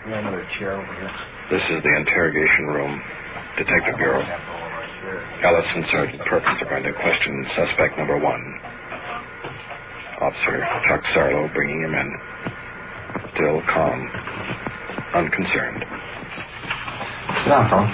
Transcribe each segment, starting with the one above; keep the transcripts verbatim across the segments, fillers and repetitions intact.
We got another chair over here. This is the interrogation room. Detective Bureau. Ellis and Sergeant Perkins are going to question suspect number one. Officer Chuck Sarlo bringing him in. Still calm. Unconcerned. Sit down, fella.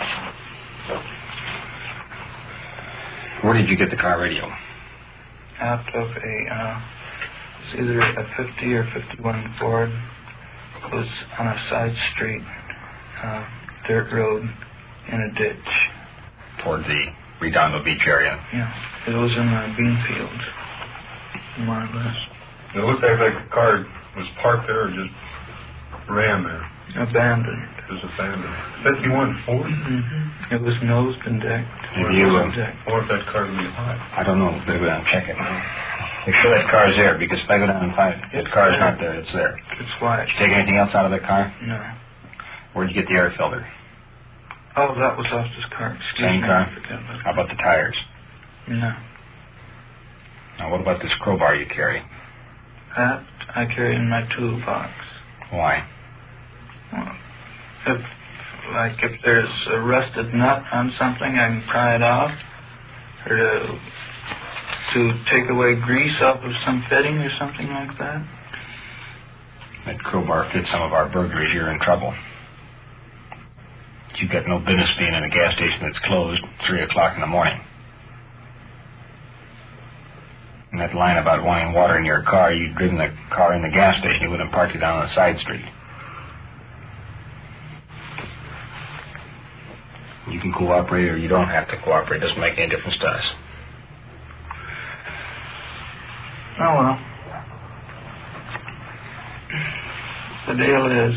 Where did you get the car radio? Out of a, uh, it was either a fifty or fifty-one Ford. It was on a side street, uh, dirt road in a ditch. Toward the Redondo Beach area? Yeah, it was in the bean fields, more or less. It looked like the car was parked there or just ran there. Abandoned. It was abandoned. fifty-one Ford? Mm-hmm. It was nosed and decked. Have you, uh, Or if that car would be hot. I don't know. Better go down and check it. Make sure that car's there, because if I go down and find it, that car's not there, it's there. It's white. Did you take anything else out of that car? No. Where'd you get the air filter? Oh, that was off this car. Excuse Same me, car? I forgot about How about the tires? No. Now, what about this crowbar you carry? That I carry in my toolbox. Why? Well, if, like, if there's a rusted nut on something, I can pry it off. Or to, to take away grease off of some fitting or something like that. That crowbar fits some of our burglaries, you're in trouble. You've got no business being in a gas station that's closed three o'clock in the morning. And that line about wanting water in your car, you'd driven the car in the gas station. You wouldn't have parked it down on the side street. You can cooperate or you don't have to cooperate. It doesn't make any difference to us. Oh, well. The deal is,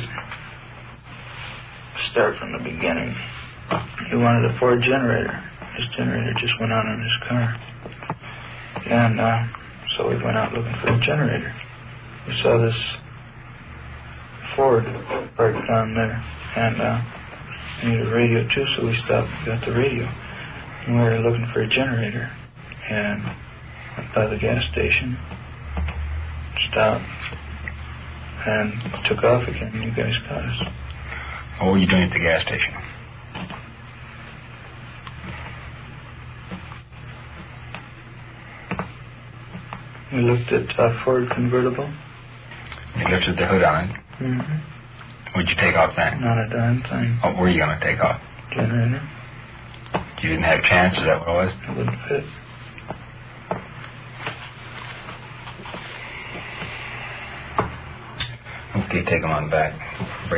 start from the beginning. He wanted a Ford generator. His generator just went on in his car. And uh, so we went out looking for a generator. We saw this Ford parked down there. And uh, we needed a radio too, so we stopped and got the radio. And we were looking for a generator. And went by the gas station, stopped, and took off again. You guys got us. What were you doing at the gas station? We looked at a Ford convertible. You lifted the hood on it. Mm-hmm. What'd you take off then? Not a darn thing. What were you going to take off? Generator. You didn't have a chance, is that what it was? It wouldn't fit. Okay, take them on back.